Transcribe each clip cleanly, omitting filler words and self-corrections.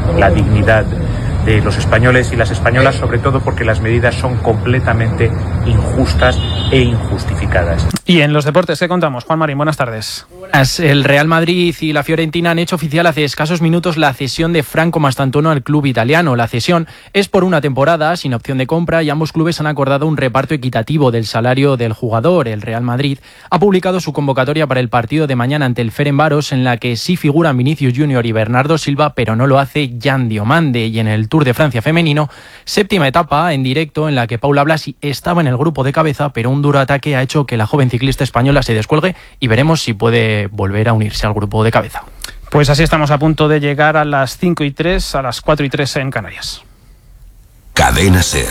la dignidad de los españoles y las españolas, sobre todo porque las medidas son completamente injustas e injustificadas. Y en los deportes, ¿qué contamos? Juan Marín, buenas tardes. El Real Madrid y la Fiorentina han hecho oficial hace escasos minutos la cesión de Franco Mastantuono al club italiano. La cesión es por una temporada, sin opción de compra, y ambos clubes han acordado un reparto equitativo del salario del jugador. El Real Madrid ha publicado su convocatoria para el partido de mañana ante el Ferencváros, en la que sí figuran Vinicius Junior y Bernardo Silva, pero no lo hace Jan Diomande. Y en el Tour de Francia femenino, séptima etapa en directo en la que Paula Blasi estaba en el grupo de cabeza, pero un duro ataque ha hecho que la joven ciclista española se descuelgue y veremos si puede volver a unirse al grupo de cabeza. Pues así estamos a punto de llegar a las 5:03, a las 4:03 en Canarias. Cadena SER.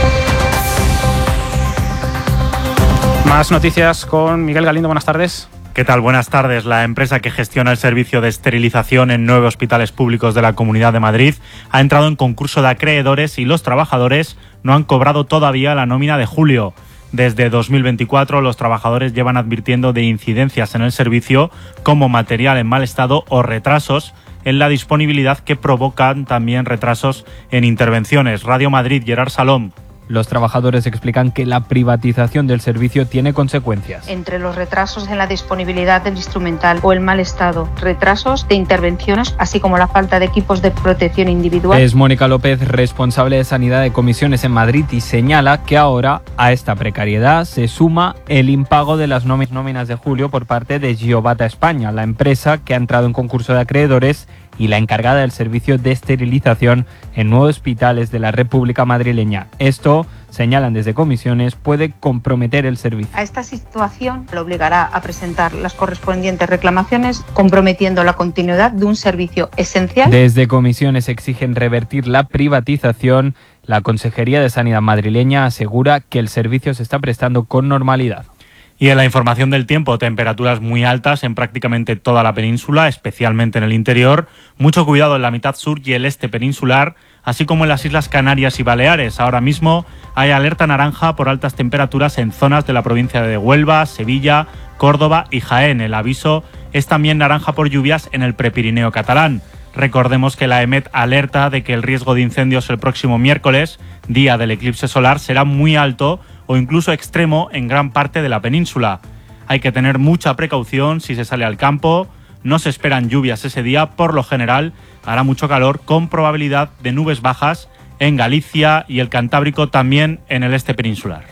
Más noticias con Miguel Galindo, buenas tardes. ¿Qué tal? Buenas tardes. La empresa que gestiona el servicio de esterilización en 9 hospitales públicos de la Comunidad de Madrid ha entrado en concurso de acreedores y los trabajadores no han cobrado todavía la nómina de julio. Desde 2024 los trabajadores llevan advirtiendo de incidencias en el servicio como material en mal estado o retrasos en la disponibilidad que provocan también retrasos en intervenciones. Radio Madrid, Gerard Salom. Los trabajadores explican que la privatización del servicio tiene consecuencias. Entre los retrasos en la disponibilidad del instrumental o el mal estado, retrasos de intervenciones, así como la falta de equipos de protección individual. Es Mónica López, responsable de Sanidad de Comisiones en Madrid, y señala que ahora a esta precariedad se suma el impago de las nóminas de julio por parte de Giovata España, la empresa que ha entrado en concurso de acreedores y la encargada del servicio de esterilización en 9 hospitales de la República madrileña. Esto, señalan desde Comisiones, puede comprometer el servicio. A esta situación le obligará a presentar las correspondientes reclamaciones, comprometiendo la continuidad de un servicio esencial. Desde Comisiones exigen revertir la privatización. La Consejería de Sanidad madrileña asegura que el servicio se está prestando con normalidad. Y en la información del tiempo, temperaturas muy altas en prácticamente toda la península, especialmente en el interior. Mucho cuidado en la mitad sur y el este peninsular, así como en las Islas Canarias y Baleares. Ahora mismo hay alerta naranja por altas temperaturas en zonas de la provincia de Huelva, Sevilla, Córdoba y Jaén. El aviso es también naranja por lluvias en el Prepirineo catalán. Recordemos que la EMET alerta de que el riesgo de incendios el próximo miércoles, día del eclipse solar, será muy alto o incluso extremo en gran parte de la península. Hay que tener mucha precaución si se sale al campo. No se esperan lluvias ese día. Por lo general hará mucho calor, con probabilidad de nubes bajas en Galicia y el Cantábrico, también en el este peninsular.